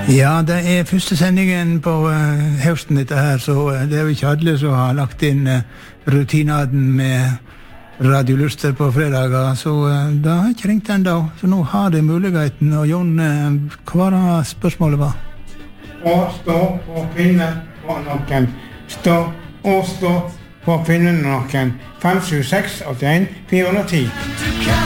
Ja, det første sendingen på høsten dette her, så det jo ikke alle som har lagt inn rutinaden med radioluster på fredager, så da har jeg ikke ringt enda. Så nå har det muligheten, og Jon, hva var spørsmålet var? Å stå på kvinnen på nakken. Stå på kvinnen på nakken. 576 81 410.